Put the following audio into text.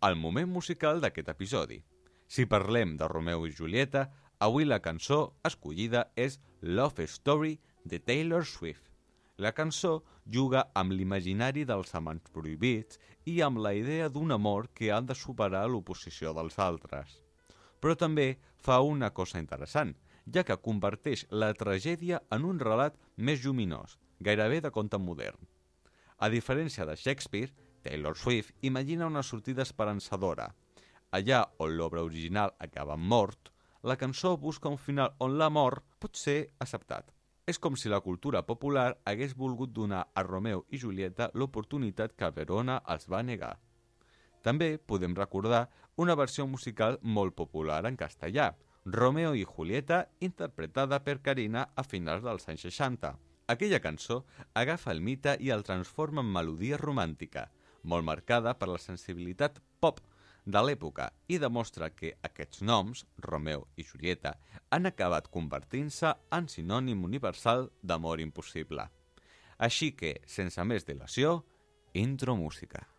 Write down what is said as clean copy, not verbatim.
el moment musical d'aquest episodi. Si parlem de Romeo i Julieta, avui la cançó escollida és Love Story de Taylor Swift. La cançó juga amb l'imaginari dels amants prohibits i amb la idea d'un amor que ha de superar l'oposició dels altres. Però també fa una cosa interessant, ja que converteix la tragèdia en un relat més lluminós, gairebé de conte modern. A diferència de Shakespeare, Taylor Swift imagina una sortida esperançadora. Allà on l'obra original acaba mort, la cançó busca un final on l'amor pot ser acceptat. És com si la cultura popular hagués volgut donar a Romeo i Julieta l'oportunitat que Verona els va negar. També podem recordar una versió musical molt popular en castellà, Romeo y Julieta, interpretada per Carina a finals dels anys 60. Aquella cançó agafa el mite i el transforma en melodia romàntica, molt marcada per la sensibilitat pop de l'època i demostra que aquests noms, Romeo i Julieta, han acabat convertint-se en sinònim universal d'amor impossible. Així que, sense més dilació, intro música.